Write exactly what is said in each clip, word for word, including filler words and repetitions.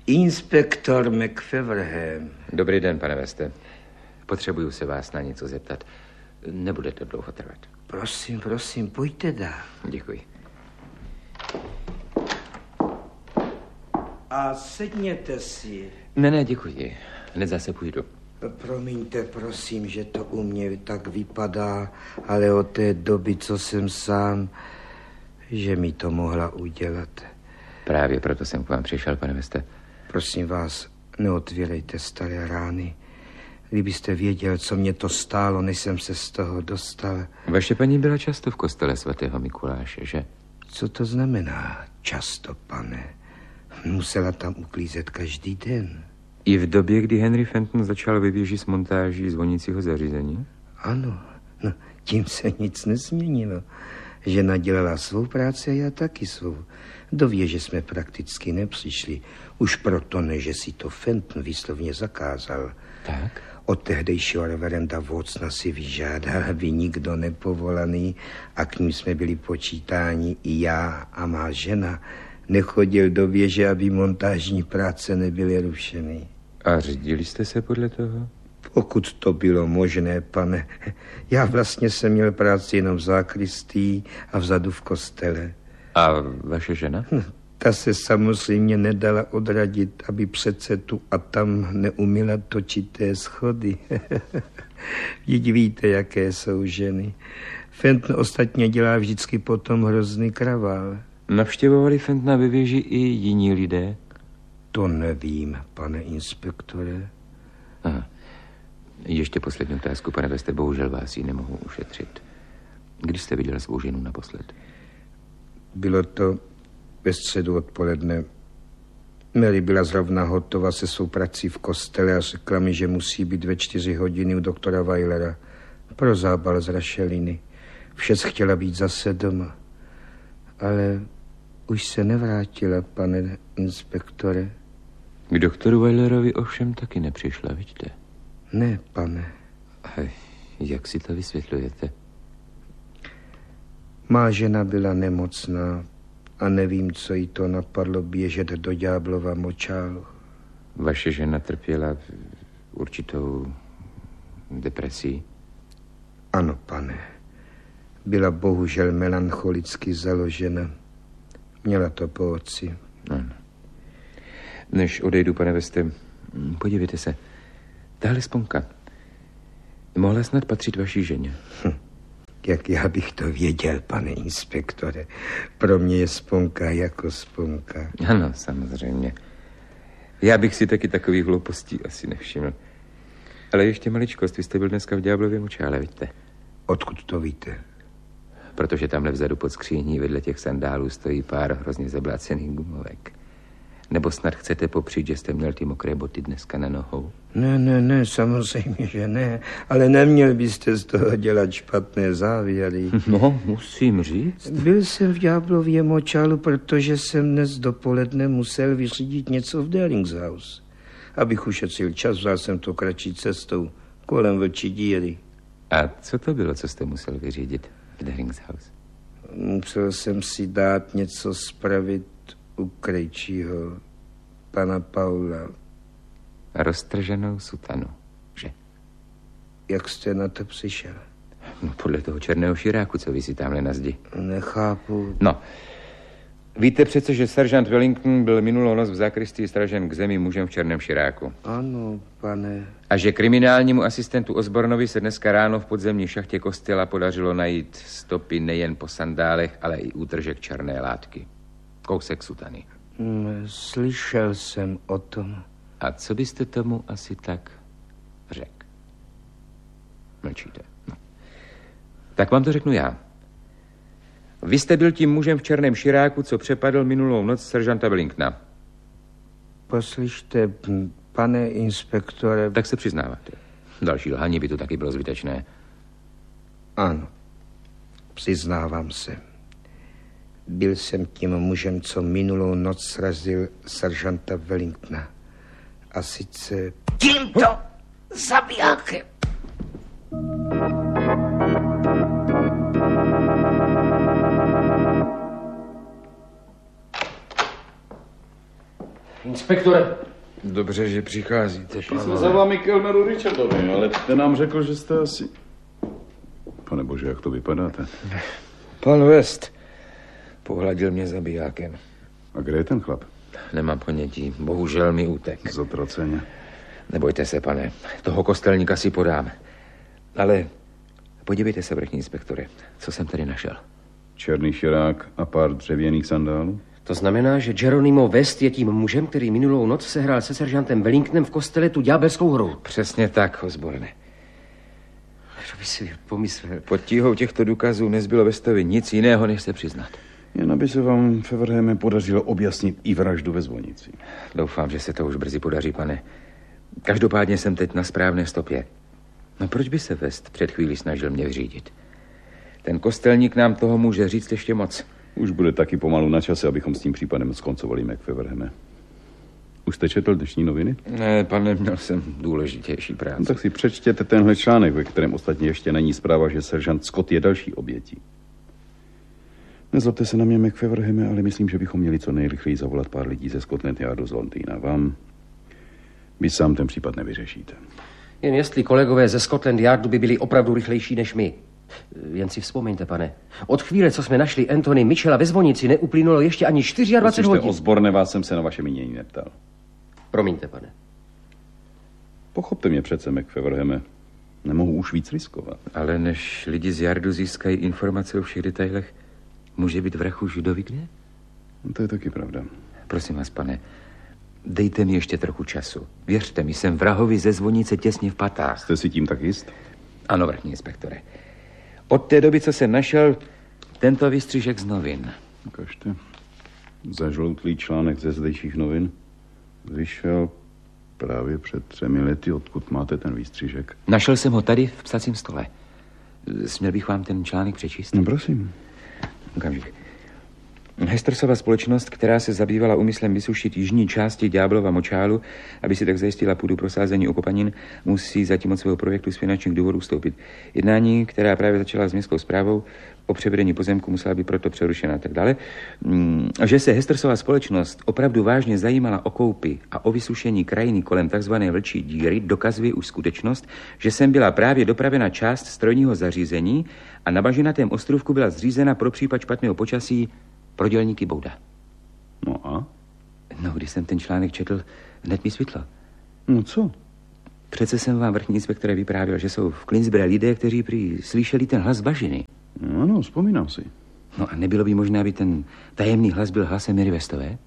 Inspektor McFeverham. Dobrý den, pane Weste. Potřebuju se vás na něco zeptat. Nebude to dlouho trvat. Prosím, prosím, pojďte dál. Děkuji. A sedněte si. Ne, ne, děkuji. Hned zase půjdu. Promiňte, prosím, že to u mě tak vypadá, ale od té doby, co jsem sám, že mi to mohla udělat. Právě proto jsem k vám přišel, pane Weste. Prosím vás, neotvírejte staré rány. Kdybyste věděl, co mě to stálo, než jsem se z toho dostal. Vaše paní byla často v kostele svatého Mikuláše, že? Co to znamená často, pane? Musela tam uklízet každý den. I v době, kdy Henry Fenton začal ve věži s montáží zvonícího zařízení? Ano, no, tím se nic nezměnilo. Žena dělala svou práci a já taky svou. Do věže jsme prakticky nepřišli. Už proto ne, že si to Fenton výslovně zakázal. Tak? Od tehdejšího reverenda Watsona si vyžádal, aby nikdo nepovolaný, a k ním jsme byli počítáni i já a má žena, nechodil do věže, aby montážní práce nebyly rušeny. A řídili jste se podle toho? Pokud to bylo možné, pane. Já vlastně jsem měl práci jenom v zákristii a vzadu v kostele. A vaše žena? Ta se samozřejmě nedala odradit, aby přece tu a tam neumila točité schody. Vždyť víte, jaké jsou ženy. Fenton ostatně dělá vždycky potom hrozný kravál. Navštěvovali Fentona ve věži i jiní lidé? To nevím, pane inspektore. Aha. Ještě poslední otázku, pane Weste, bohužel vás ji nemohu ušetřit. Kdy jste viděl svou ženu naposled? Bylo to ve středu odpoledne. Mary byla zrovna hotová se svou prací v kostele a řekla mi, že musí být ve čtyři hodiny u doktora Weilera pro zábal z rašeliny. Všec chtěla být zase doma. Ale už se nevrátila, pane inspektore. K doktoru Weilerovi ovšem taky nepřišla, vidíte? Ne, pane. Hej, jak si to vysvětlujete? Má žena byla nemocná a nevím, co jí to napadlo běžet do ďáblova močálu. Vaše žena trpěla určitou depresí? Ano, pane. Byla bohužel melancholicky založena. Měla to po otci. Ano. Než odejdu, pane Weste, podívejte se. Tahle sponka mohla snad patřit vaší ženě. Hm. Jak já bych to věděl, pane inspektore. Pro mě je sponka jako sponka. Ano, samozřejmě. Já bych si taky takových hloupostí asi nevšiml. Ale ještě maličkost, vy jste byl dneska v ďáblově močále, vidíte? Odkud to víte? Protože tamhle vzadu pod skříní vedle těch sandálů stojí pár hrozně zablácených gumovek. Nebo snad chcete popřít, že jste měl ty mokré boty dneska na nohou? Ne, ne, ne, samozřejmě, že ne. Ale neměl byste z toho dělat špatné závěry. No, musím říct. Byl jsem v ďáblově močálu, protože jsem dnes dopoledne musel vyřídit něco v Deringshouse. Abych ušetřil čas, vzal jsem to kratší cestou kolem Vlčí díry. A co to bylo, co jste musel vyřídit v Deringshouse? Musel jsem si dát něco spravit u krejčího pana Paula. Roztrženou sutanu, že? Jak jste na to přišel? No, podle toho černého širáku, co visí tamhle na zdi. Nechápu. No, víte přece, že seržant Wellington byl minulou noc v zákristii stražen k zemi mužem v černém širáku. Ano, pane. A že kriminálnímu asistentu Osbornovi se dneska ráno v podzemní šachtě kostela podařilo najít stopy nejen po sandálech, ale i útržek černé látky. Kousek sutany. Slyšel jsem o tom. A co byste tomu asi tak řekl? Mlčíte. No. Tak vám to řeknu já. Vy jste byl tím mužem v černém širáku, co přepadl minulou noc seržanta Wellingtona. Poslyšte, pane inspektore... Tak se přiznáváte. Další lhaní by to taky bylo zbytečné. Ano, přiznávám se. Byl jsem tím mužem, co minulou noc srazil seržanta Wellingtona. A sice... Tímto zabijákem! Inspektore. Dobře, že přicházíte, Šli jsme za vámi kelneru Richardovi, ale ten nám řekl, že jste asi... Pane bože, jak to vypadáte? Pan West pohladil mě zabijákem. A kde je ten chlap? Nemám ponětí, bohužel mi utek. Zatraceně. Nebojte se, pane, toho kostelníka si podám. Ale podívejte se, vrchní inspektore, co jsem tady našel. Černý širák a pár dřevěných sandálů? To znamená, že Geronimo West je tím mužem, který minulou noc sehrál se seržantem Wellingtonem v kostele tu ďábelskou hru. Přesně tak, Osborne. Kdo by si pomyslel? Pod tíhou těchto důkazů nezbylo Westovi nic jiného, než se přiznat. Jen aby se vám, Feverheme, podařilo objasnit i vraždu ve zvonici. Doufám, že se to už brzy podaří, pane. Každopádně jsem teď na správné stopě. No proč by se West před chvílí snažil mě vyřídit? Ten kostelník nám toho může říct ještě moc. Už bude taky pomalu na čase, abychom s tím případem skoncovali, McFeverheme. Už jste četl dnešní noviny? Ne, pane, měl jsem důležitější práci. No, tak si přečtěte tenhle článek, ve kterém ostatně ještě není zpráva, že seržant Scott je další obětí. Nezlobte se na mě, McFeverheme, ale myslím, že bychom měli co nejrychleji zavolat pár lidí ze Scotland Yardu z Londýna. Vám vy sám ten případ nevyřešíte. Jen jestli kolegové ze Scotland Yardu by byli opravdu rychlejší než my. Jen si vzpomeňte, pane. Od chvíle, co jsme našli Anthony Mitchella ve zvonici, neuplynulo ještě ani dvacet čtyři hodin. Osborne, vás jsem se na vaše mínění neptal. Promiňte, pane. Pochopte mě přece, McFeverheme. Nemohu už víc riskovat. Ale než lidi z Yardu získají informace o všech detailech, může být vrah už dovyklé? No, to je taky pravda. Prosím vás, pane, dejte mi ještě trochu času. Věřte mi, jsem vrahovi ze zvonice těsně v patách. Jste si tím tak jist? Ano, vrchní inspektore. Od té doby, co jsem našel tento výstřižek z novin. Ukažte. Zažloutlý článek ze zdejších novin vyšel právě před třemi lety. Odkud máte ten výstřižek? Našel jsem ho tady v psacím stole. Směl bych vám ten článek přečíst? No, prosím. Okamžik. Hestersova společnost, která se zabývala úmyslem vysušit jižní části Ďáblova močálu, aby si tak zajistila půdu pro sázení okopanin, musí zatím od svého projektu z finančních důvodů vstoupit. Jednání, která právě začala s městskou správou o převedení pozemku, musela být proto přerušena a tak dále. Že se Hestersova společnost opravdu vážně zajímala o koupy a o vysušení krajiny kolem takzvané Vlčí díry, dokazuje už skutečnost, že sem byla právě dopravena část strojního zařízení a na bažinatém ostrovku byla zřízena pro případ špatného počasí pro dělníky Bouda. No a? No, když jsem ten článek četl, hned mi svitlo. No co? Přece jsem vám, vrchní inspektore, vyprávěl, že jsou v Clinsbury lidé, kteří prý slyšeli ten hlas z bažiny. No, no, vzpomínám si. No a nebylo by možné, aby ten tajemný hlas byl hlasem Mary Westové?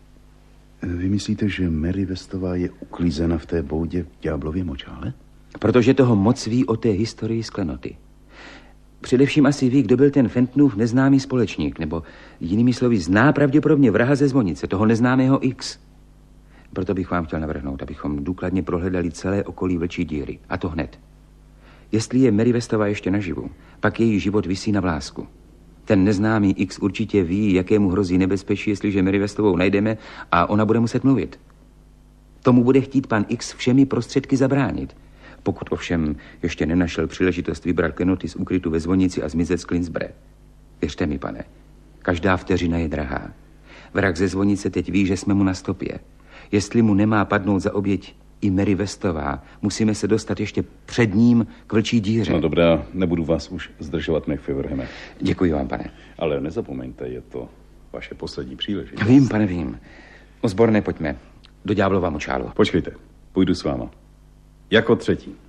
Vy myslíte, že Mary Westová je uklízena v té boudě v Ďáblově močále? Protože toho moc ví o té historii sklenoty. Především asi ví, kdo byl ten Fentonův neznámý společník, nebo jinými slovy zná pravděpodobně vraha ze zvonice, toho neznámého X. Proto bych vám chtěl navrhnout, abychom důkladně prohledali celé okolí Vlčí díry. A to hned. Jestli je Mary Westová ještě naživu, pak její život visí na vlásku. Ten neznámý X určitě ví, jakému hrozí nebezpečí, jestliže Mary Westovou najdeme a ona bude muset mluvit. Tomu bude chtít pan X všemi prostředky zabránit. Pokud ovšem ještě nenašel příležitost vybrat klenoty z úkrytu ve zvonici a zmizet z Clinsbury. Věřte mi, pane, každá vteřina je drahá. Vrah ze zvonice teď ví, že jsme mu na stopě. Jestli mu nemá padnout za oběť i Mary Westová, musíme se dostat ještě před ním k Vlčí díře. No dobrá, nebudu vás už zdržovat, McFeverheme. Děkuji vám, pane. Ale nezapomeňte, je to vaše poslední příležitost. Vím, pane, vím. Osborne, pojďme do Ďáblova močálu. Počkejte, půjdu s váma. Jako třetí.